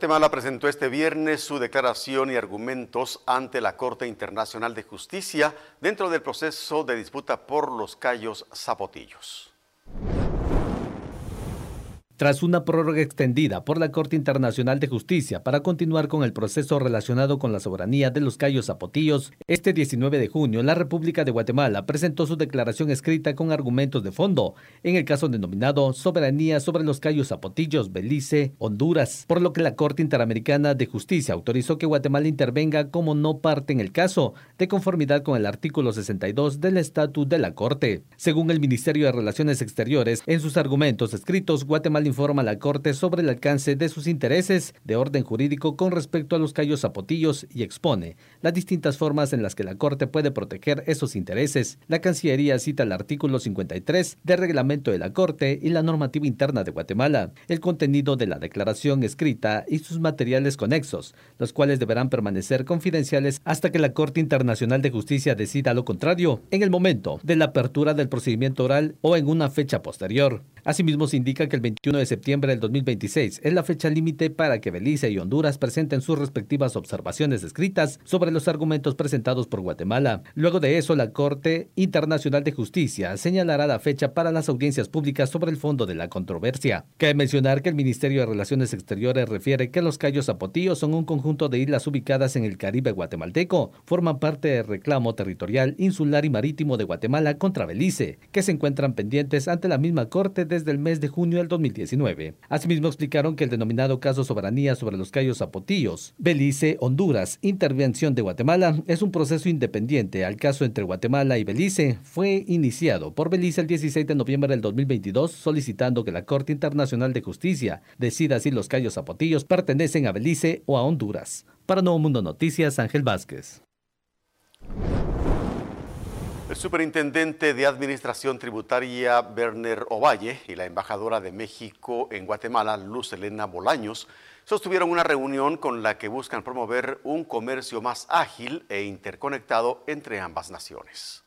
Guatemala presentó este viernes su declaración y argumentos ante la Corte Internacional de Justicia dentro del proceso de disputa por los Cayos Zapotillos. Tras una prórroga extendida por la Corte Internacional de Justicia para continuar con el proceso relacionado con la soberanía de los Cayos Zapotillos, este 19 de junio la República de Guatemala presentó su declaración escrita con argumentos de fondo en el caso denominado Soberanía sobre los Cayos Zapotillos, Belice, Honduras, por lo que la Corte Interamericana de Justicia autorizó que Guatemala intervenga como no parte en el caso, de conformidad con el artículo 62 del Estatuto de la Corte. Según el Ministerio de Relaciones Exteriores, en sus argumentos escritos, Guatemala informa a la Corte sobre el alcance de sus intereses de orden jurídico con respecto a los Cayos Zapotillos y expone las distintas formas en las que la Corte puede proteger esos intereses. La Cancillería cita el artículo 53 del reglamento de la Corte y la normativa interna de Guatemala, el contenido de la declaración escrita y sus materiales conexos, los cuales deberán permanecer confidenciales hasta que la Corte Internacional de Justicia decida lo contrario, en el momento de la apertura del procedimiento oral o en una fecha posterior. Asimismo, se indica que el 21 de septiembre del 2026 es la fecha límite para que Belice y Honduras presenten sus respectivas observaciones escritas sobre los argumentos presentados por Guatemala. Luego de eso, la Corte Internacional de Justicia señalará la fecha para las audiencias públicas sobre el fondo de la controversia. Cabe mencionar que el Ministerio de Relaciones Exteriores refiere que los Cayos Zapotillos son un conjunto de islas ubicadas en el Caribe guatemalteco, forman parte del reclamo territorial insular y marítimo de Guatemala contra Belice, que se encuentran pendientes ante la misma Corte desde el mes de junio del 2019. Asimismo, explicaron que el denominado caso Soberanía sobre los Cayos Zapotillos, Belice, Honduras, intervención de Guatemala, es un proceso independiente al caso entre Guatemala y Belice. Fue iniciado por Belice el 16 de noviembre del 2022, solicitando que la Corte Internacional de Justicia decida si los Cayos Zapotillos pertenecen a Belice o a Honduras. Para Nuevo Mundo Noticias, Ángel Vázquez. El superintendente de Administración Tributaria, Werner Ovalle, y la embajadora de México en Guatemala, Luz Helena Bolaños, sostuvieron una reunión con la que buscan promover un comercio más ágil e interconectado entre ambas naciones.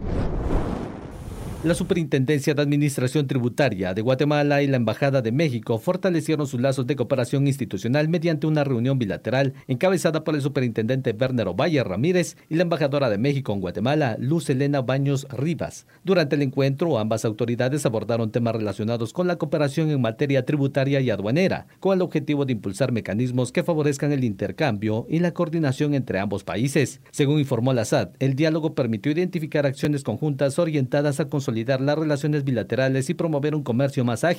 La Superintendencia de Administración Tributaria de Guatemala y la Embajada de México fortalecieron sus lazos de cooperación institucional mediante una reunión bilateral encabezada por el superintendente Werner Ovalle Ramírez y la embajadora de México en Guatemala, Luz Helena Baños Rivas. Durante el encuentro, ambas autoridades abordaron temas relacionados con la cooperación en materia tributaria y aduanera, con el objetivo de impulsar mecanismos que favorezcan el intercambio y la coordinación entre ambos países. Según informó la SAT, el diálogo permitió identificar acciones conjuntas orientadas a consolidar las relaciones bilaterales y promover un comercio más ágil